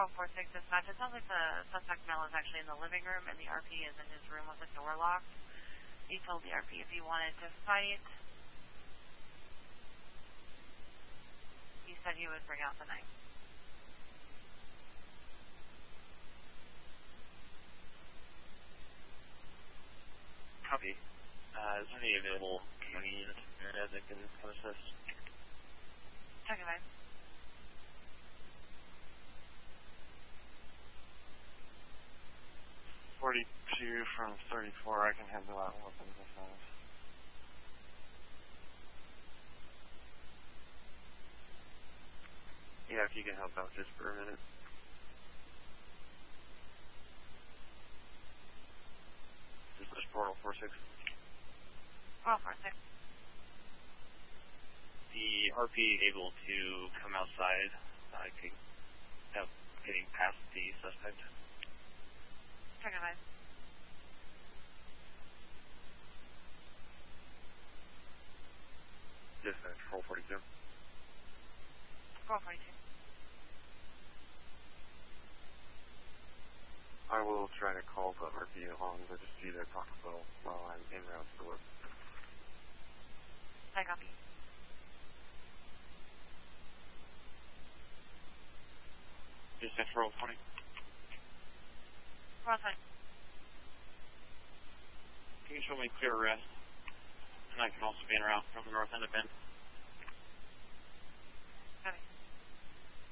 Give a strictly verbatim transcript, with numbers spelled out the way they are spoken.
Row four six dispatch. It sounds like the suspect male is actually in the living room and the R P is in his room with the door locked. He told the R P if he wanted to fight, he said he would bring out the knife. Copy. Uh, is there any available county units in the area that can come assist? Check it out. forty-two from thirty-four, I can handle that weapons myself. Yeah, if you can help out just for a minute. This is Portal four six. Portal four six. The R P able to come outside, uh, without getting past the suspect? Check it out. Dispatch, roll forty-two. Roll forty-two. I will try to call the R P along to just see their Taco Bell while I'm en route to work. I copy. Dispatch, roll twenty. Roll twenty. Can you show me clear arrest? And I can also be en route from the north end of Bend.